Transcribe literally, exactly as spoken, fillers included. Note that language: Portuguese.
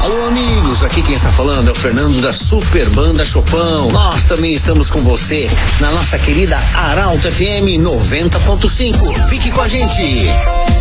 Alô, amigos, aqui quem está falando é o Fernando da Super Banda Chopão. Nós também estamos com você na nossa querida Arauto F M noventa ponto cinco. Fique com a gente.